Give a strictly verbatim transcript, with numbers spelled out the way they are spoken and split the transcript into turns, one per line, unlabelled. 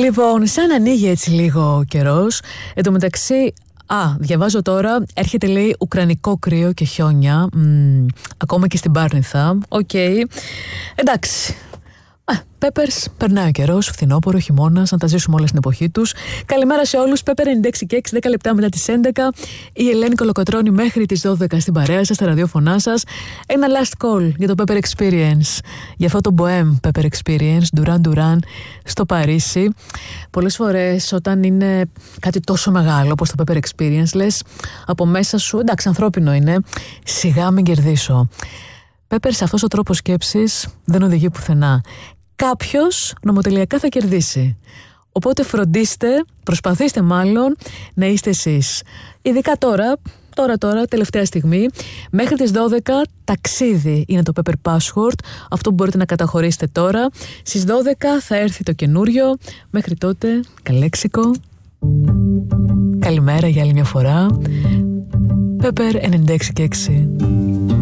Λοιπόν, σαν ανοίγει έτσι λίγο ο καιρός. Εν τω μεταξύ, α, διαβάζω τώρα, έρχεται λέει ουκρανικό κρύο και χιόνια. Μ, ακόμα και στην Πάρνηθα. Οκ. Okay. Εντάξει. Peppers, περνάει ο καιρός, φθινόπωρο, χειμώνας, να τα ζήσουμε όλα στην εποχή τους. Καλημέρα σε όλους. Pepper ενενήντα έξι και έξι, δέκα λεπτά μετά τις έντεκα. Η Ελένη Κολοκοτρώνη μέχρι τις δώδεκα στην παρέα σας, στα ραδιόφωνά σας. Ένα last call για το Pepper Experience. Για αυτό το Bohème Pepper Experience, Duran Duran, στο Παρίσι. Πολλές φορές όταν είναι κάτι τόσο μεγάλο όπως το Pepper Experience, λες από μέσα σου, εντάξει, ανθρώπινο είναι, σιγά μην κερδίσω. Pepper, σε αυτός ο τρόπος σκέψης δεν οδηγεί πουθενά. Κάποιος νομοτελειακά θα κερδίσει. Οπότε φροντίστε, προσπαθήστε μάλλον να είστε εσείς. Ειδικά τώρα, τώρα, τώρα, τελευταία στιγμή, μέχρι τις δώδεκα ταξίδι είναι το Pepper Password. Αυτό που μπορείτε να καταχωρήσετε τώρα. Στις δώδεκα θα έρθει το καινούριο. Μέχρι τότε, καλέξικο. Καλημέρα για άλλη μια φορά. Pepper ενενήντα έξι και έξι.